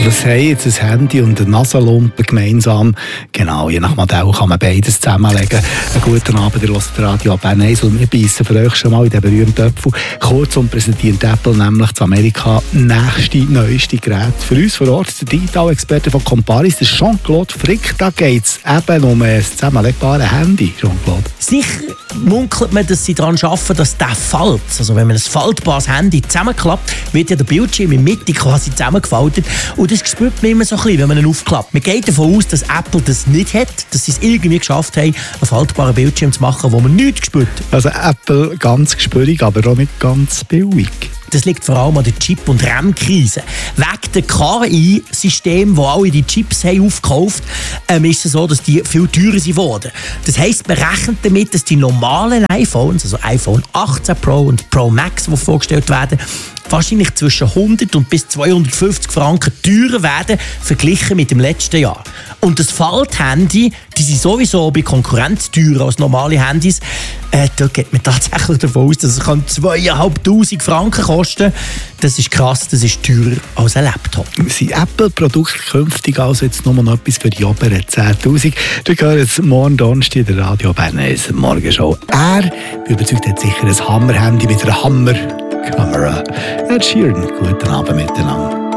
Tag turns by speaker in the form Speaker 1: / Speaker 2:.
Speaker 1: das haben jetzt ein Handy und eine Nasenlampe gemeinsam. Genau, je nach Modell kann man beides zusammenlegen. Einen guten Abend, ihr hört Radio Bern 1 und wir beißen für euch schon mal in den berühmten Apfel. Kurzum präsentiert Apple nämlich zu Amerika neueste Gerät. Für uns vor Ort der Digital-Experte von Comparis, der Jean-Claude Frick. Da geht es eben um ein zusammenlegbares Handy, Jean-Claude.
Speaker 2: Sicher munkelt man, dass sie daran arbeiten, dass der fällt. Also wenn man ein faltbares Handy zusammenklappt, wird ja der Bildschirm in der Mitte quasi zusammengefaltet. Und das spürt man immer so ein bisschen, wenn man ihn aufklappt. Man geht davon aus, dass Apple das nicht hat, dass sie es irgendwie geschafft haben, einen faltbaren Bildschirm zu machen, wo man nichts spürt.
Speaker 1: Also Apple ganz gespürig, aber auch nicht ganz billig.
Speaker 2: Das liegt vor allem an der Chip- und RAM-Krise. Wegen der KI-Systeme, die alle die Chips haben aufgekauft haben, ist es so, dass die viel teurer sind worden. Das heisst, man rechnet damit, dass die normalen iPhones, also iPhone 18 Pro und Pro Max, die vorgestellt werden, wahrscheinlich zwischen 100 und bis 250 Franken teurer werden, verglichen mit dem letzten Jahr. Und das Falthandy, die sind sowieso bei Konkurrenz teurer als normale Handys. Da geht man tatsächlich davon aus, dass es 2'500 Franken kosten. Das ist krass, das ist teurer als ein Laptop.
Speaker 1: Sind Apple-Produkte künftig also jetzt nur noch etwas für die oberen 10'000? Wir hören jetzt morgen Donnerstag in der Radio Bern 1 Morgenshow. Er überzeugt hat sicher ein Hammer-Handy mit einer Hammer-Kamera. Ed Sheeran, guten Abend miteinander.